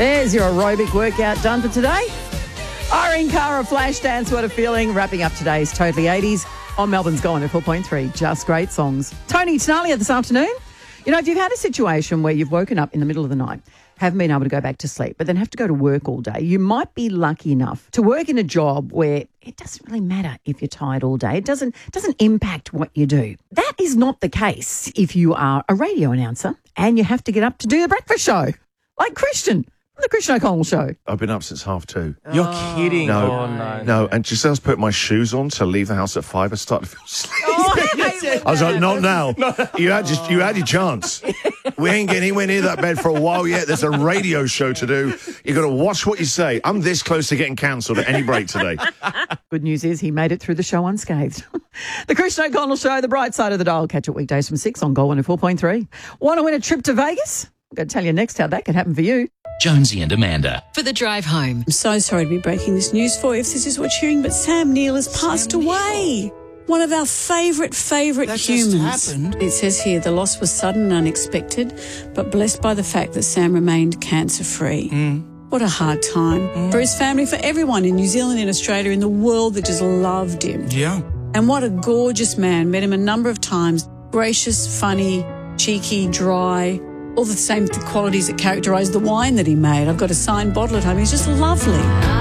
There's your aerobic workout done for today. Irene Cara, Flashdance, What a Feeling. Wrapping up today's Totally 80s on Melbourne's Go on at 4.3. Just great songs. Tony Tenalia this afternoon. You know, if you've had a situation where you've woken up in the middle of the night, haven't been able to go back to sleep, but then have to go to work all day, you might be lucky enough to work in a job where it doesn't really matter if you're tired all day. It doesn't impact what you do. That is not the case if you are a radio announcer and you have to get up to do the breakfast show, like Christian. The Christian O'Connell Show. I've been up since 2:30. You're kidding. No. And just as I was putting my shoes on to leave the house at 5, I started to feel sleepy. I was like, not now. You had your chance. We ain't getting anywhere near that bed for a while yet. There's a radio show to do. You got to watch what you say. I'm this close to getting cancelled at any break today. Good news is he made it through the show unscathed. The Christian O'Connell Show, the bright side of the dial. Catch it weekdays from 6 on Go 104.3. Want to win a trip to Vegas? I'm going to tell you next how that can happen for you. Jonesy and Amanda. For the drive home. I'm so sorry to be breaking this news for you if this is what you're hearing, but Sam Neill has passed away. One of our favourite humans. Just happened. It says here the loss was sudden and unexpected, but blessed by the fact that Sam remained cancer-free. What a hard time. For his family, for everyone in New Zealand, in Australia, in the world that just loved him. Yeah. And what a gorgeous man. Met him a number of times. Gracious, funny, cheeky, dry. All the same qualities that characterise the wine that he made. I've got a signed bottle at home. He's just lovely.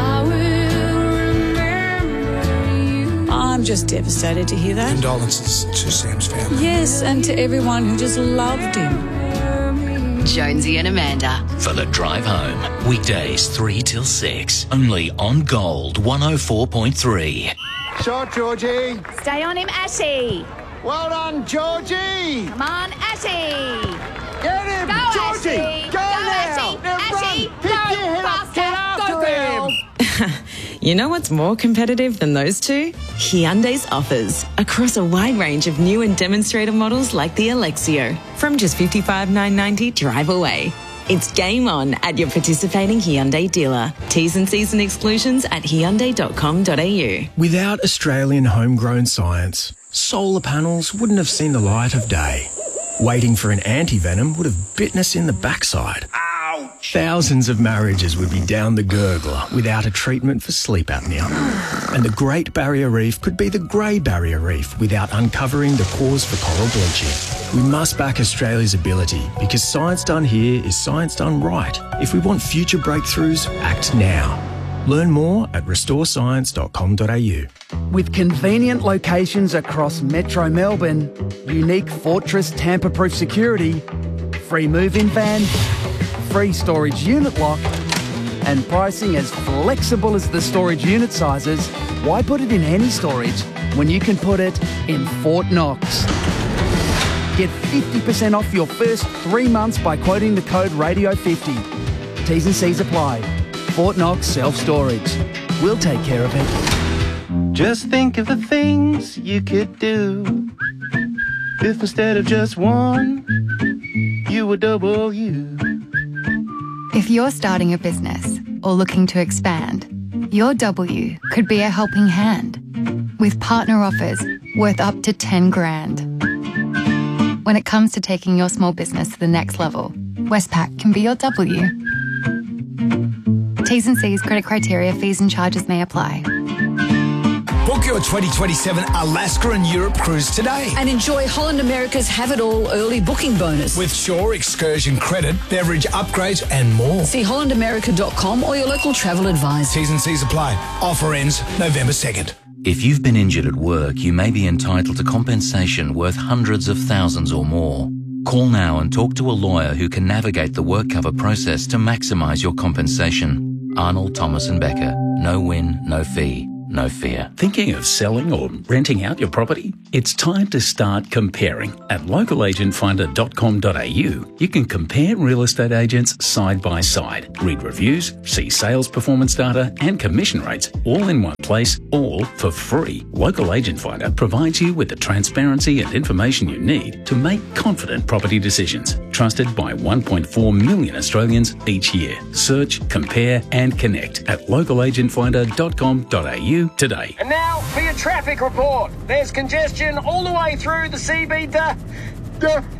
I'm just devastated to hear that. Condolences to Sam's family. Yes, and to everyone who just loved him. Jonesy and Amanda. For the drive home. Weekdays 3 till 6. Only on Gold 104.3. Shot, Georgie. Stay on him, Ashy. Well done, Georgie. Come on, Ashy. Get him, Go, Georgie. Ashy. Go now. Ashy. Now Ashy. run. Pick Go, your head up. Get faster. after Go, him. girl. You know what's more competitive than those two? Hyundai's offers across a wide range of new and demonstrator models like the Alexio. From just $55,990 drive away. It's game on at your participating Hyundai dealer. T's and C's and exclusions at Hyundai.com.au. Without Australian homegrown science, solar panels wouldn't have seen the light of day. Waiting for an anti-venom would have bitten us in the backside. Ouch! Thousands of marriages would be down the gurgler without a treatment for sleep apnea. And the Great Barrier Reef could be the Grey Barrier Reef without uncovering the cause for coral bleaching. We must back Australia's ability because science done here is science done right. If we want future breakthroughs, act now. Learn more at restorescience.com.au. With convenient locations across Metro Melbourne, unique Fortress tamper-proof security, free move-in van, free storage unit lock, and pricing as flexible as the storage unit sizes, why put it in any storage when you can put it in Fort Knox? Get 50% off your first 3 months by quoting the code RADIO50. T's and C's apply. Fort Knox Self-Storage. We'll take care of it. Just think of the things you could do if instead of just one, you were double you. If you're starting a business or looking to expand, your W could be a helping hand with partner offers worth up to 10 grand. When it comes to taking your small business to the next level, Westpac can be your W. T's and C's, credit criteria, fees and charges may apply. Book your 2027 Alaska and Europe cruise today. And enjoy Holland America's Have It All early booking bonus. With Shore excursion credit, beverage upgrades and more. See hollandamerica.com or your local travel advisor. T's and C's apply. Offer ends November 2nd. If you've been injured at work, you may be entitled to compensation worth hundreds of thousands or more. Call now and talk to a lawyer who can navigate the work cover process to maximise your compensation. Arnold, Thomas and Becker. No win, no fee, no fear. Thinking of selling or renting out your property? It's time to start comparing. At localagentfinder.com.au, you can compare real estate agents side by side, read reviews, see sales performance data and commission rates all in one place, all for free. Local Agent Finder provides you with the transparency and information you need to make confident property decisions. Trusted by 1.4 million Australians each year. Search, compare and connect at localagentfinder.com.au today. And now for your traffic report. There's congestion all the way through the CBD.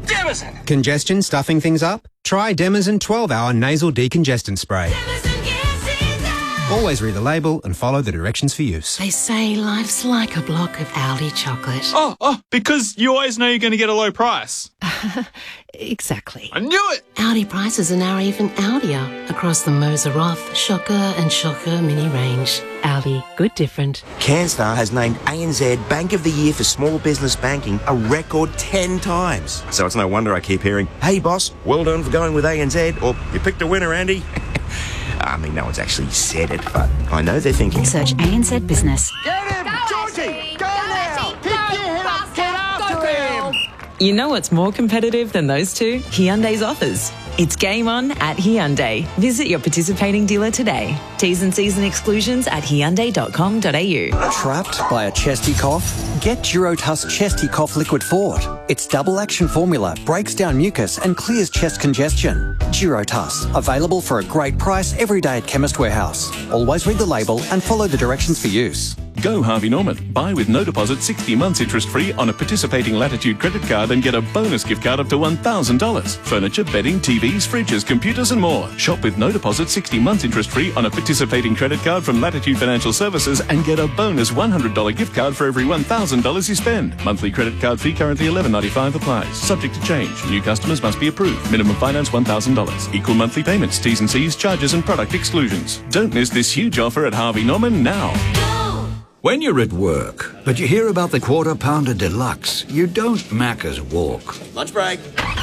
Demazin! Congestion stuffing things up? Try Demazin 12-hour nasal decongestant spray. Always read the label and follow the directions for use. They say life's like a block of Aldi chocolate. Oh, because you always know you're going to get a low price. Exactly. I knew it! Aldi prices are now even Aldier across the Moser Roth, Shocker and Shocker mini range. Aldi, good different. CanStar has named ANZ Bank of the Year for Small Business Banking a record 10 times. So it's no wonder I keep hearing, "Hey boss, well done for going with ANZ," or "You picked a winner, Andy." I mean, no one's actually said it, but I know they're thinking. Search ANZ Business. Get him! Georgie! Go now! Pick your head up! Get after him! You know what's more competitive than those two? Hyundai's offers. It's game on at Hyundai. Visit your participating dealer today. T's and C's and exclusions at hyundai.com.au. Trapped by a chesty cough? Get Durotuss Chesty Cough Liquid Fort. Its double action formula breaks down mucus and clears chest congestion. Durotuss, available for a great price every day at Chemist Warehouse. Always read the label and follow the directions for use. Go Harvey Norman. Buy with no deposit 60 months interest-free on a participating Latitude credit card and get a bonus gift card up to $1,000. Furniture, bedding, TVs, fridges, computers and more. Shop with no deposit 60 months interest-free on a participating credit card from Latitude Financial Services and get a bonus $100 gift card for every $1,000 you spend. Monthly credit card fee currently $11.95 applies. Subject to change. New customers must be approved. Minimum finance $1,000. Equal monthly payments, T's and C's, charges and product exclusions. Don't miss this huge offer at Harvey Norman now. When you're at work, but you hear about the Quarter Pounder Deluxe, you don't Macca's walk. Lunch break.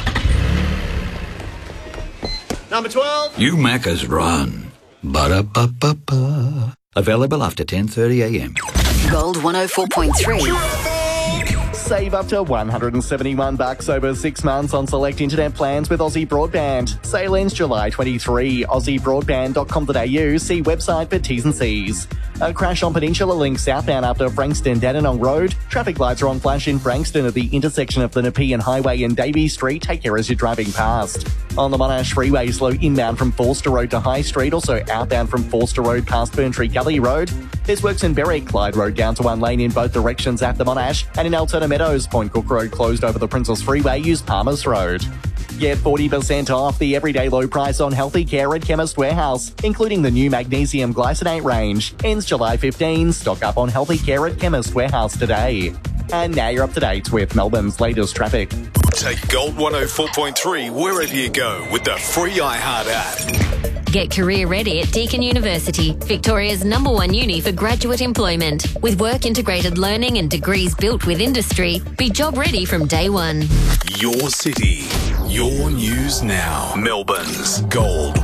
Number 12. You Macca's run. Ba-da-ba-ba-ba. Available after 10:30am. Gold 104.3. Save up to $171 over 6 months on select internet plans with Aussie Broadband. Sale ends July 23. AussieBroadband.com.au. See website for T's and C's. A crash on Peninsula Link southbound after Frankston Dandenong Road. Traffic lights are on flash in Frankston at the intersection of the Nepean Highway and Davey Street. Take care as you're driving past. On the Monash Freeway, slow inbound from Forster Road to High Street, also outbound from Forster Road past Burntree Gully Road. There's works in Berwick, Clyde Road down to one lane in both directions at the Monash, and in Altona Meadows, Point Cook Road closed over the Princess Freeway, use Palmers Road. Get 40% off the everyday low price on healthy care at Chemist Warehouse, including the new magnesium glycinate range. Ends July 15. Stock up on healthy care at Chemist Warehouse today. And now you're up to date with Melbourne's latest traffic. Take Gold 104.3 wherever you go with the free iHeart app. Get career ready at Deakin University, Victoria's #1 uni for graduate employment. With work-integrated learning and degrees built with industry, be job ready from day one. Your city, your news now. Melbourne's Gold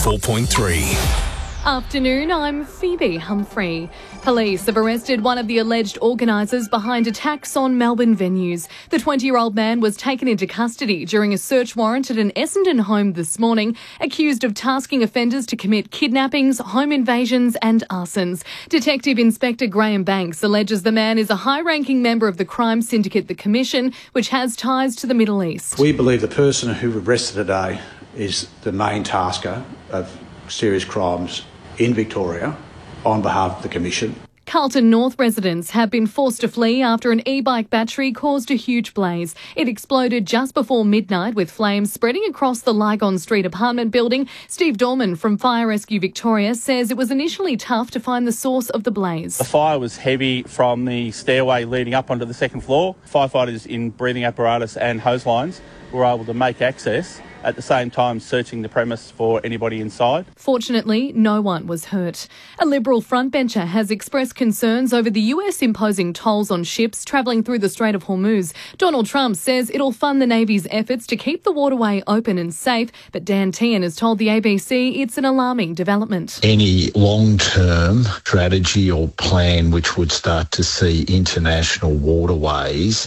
104.3. Afternoon, I'm Phoebe Humphrey. Police have arrested one of the alleged organisers behind attacks on Melbourne venues. The 20-year-old man was taken into custody during a search warrant at an Essendon home this morning, accused of tasking offenders to commit kidnappings, home invasions and arsons. Detective Inspector Graham Banks alleges the man is a high-ranking member of the crime syndicate The Commission, which has ties to the Middle East. We believe the person who arrested today is the main tasker of serious crimes in Victoria on behalf of the Commission. Carlton North residents have been forced to flee after an e-bike battery caused a huge blaze. It exploded just before midnight with flames spreading across the Lygon Street apartment building. Steve Dorman from Fire Rescue Victoria says it was initially tough to find the source of the blaze. The fire was heavy from the stairway leading up onto the second floor. Firefighters in breathing apparatus and hose lines were able to make access, at the same time searching the premise for anybody inside. Fortunately, no one was hurt. A Liberal frontbencher has expressed concerns over the US imposing tolls on ships travelling through the Strait of Hormuz. Donald Trump says it'll fund the Navy's efforts to keep the waterway open and safe, but Dan Tehan has told the ABC it's an alarming development. Any long-term strategy or plan which would start to see international waterways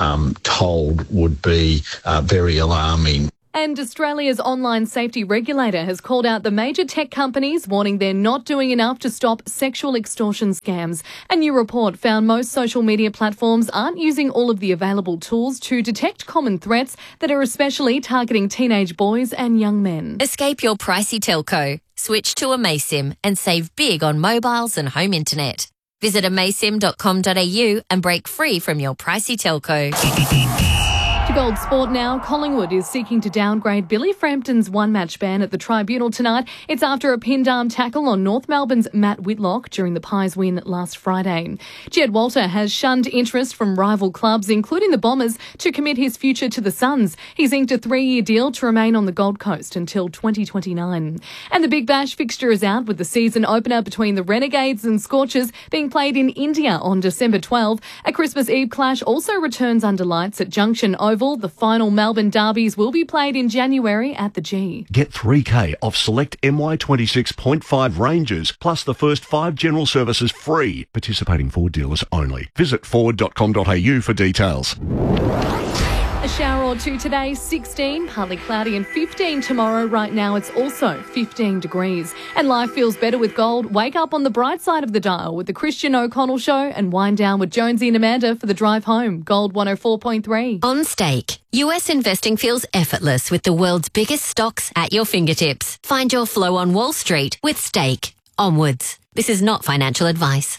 tolled would be very alarming. And Australia's online safety regulator has called out the major tech companies, warning they're not doing enough to stop sexual extortion scams. A new report found most social media platforms aren't using all of the available tools to detect common threats that are especially targeting teenage boys and young men. Escape your pricey telco. Switch to Amaysim and save big on mobiles and home internet. Visit amaysim.com.au and break free from your pricey telco. To Gold Sport now. Collingwood is seeking to downgrade Billy Frampton's one-match ban at the tribunal tonight. It's after a pinned arm tackle on North Melbourne's Matt Whitlock during the Pies win last Friday. Jed Walter has shunned interest from rival clubs, including the Bombers, to commit his future to the Suns. He's inked a 3-year deal to remain on the Gold Coast until 2029. And the Big Bash fixture is out, with the season opener between the Renegades and Scorchers being played in India on December 12. A Christmas Eve clash also returns under lights at Junction Oval. The final Melbourne derbies will be played in January at the G. Get $3,000 off select MY26.5 ranges, plus the first 5 general services free. Participating Ford dealers only. Visit ford.com.au for details. A shower or two today, 16, partly cloudy, and 15 tomorrow. Right now it's also 15 degrees. And life feels better with gold. Wake up on the bright side of the dial with the Christian O'Connell Show and wind down with Jonesy and Amanda for the drive home. Gold 104.3. On Stake, US investing feels effortless with the world's biggest stocks at your fingertips. Find your flow on Wall Street with Stake. Onwards. This is not financial advice.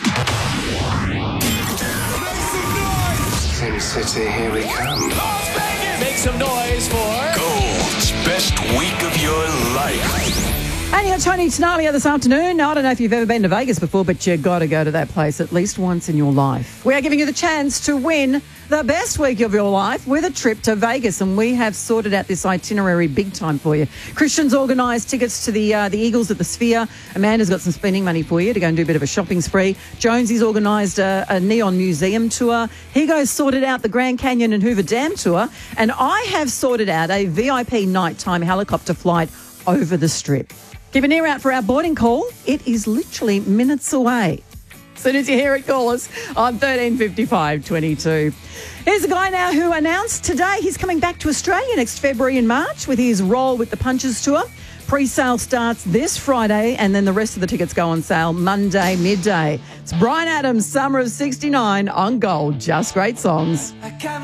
Sin City, here we come. Make some noise for Gold's best week of your life. And you got Tony Tenalia this afternoon. Now, I don't know if you've ever been to Vegas before, but you've got to go to that place at least once in your life. We are giving you the chance to win the best week of your life with a trip to Vegas, and we have sorted out this itinerary big time for you. Christian's organised tickets to the Eagles at the Sphere. Amanda's got some spending money for you to go and do a bit of a shopping spree. Jonesy's organised a Neon Museum tour. Higo's sorted out the Grand Canyon and Hoover Dam tour. And I have sorted out a VIP nighttime helicopter flight over the Strip. Keep an ear out for our boarding call. It is literally minutes away. As soon as you hear it, call us on 1355 22. Here's a guy now who announced today he's coming back to Australia next February and March with his Roll with the Punches tour. Pre-sale starts this Friday, and then the rest of the tickets go on sale Monday midday. It's Bryan Adams, Summer of '69 on Gold. Just great songs.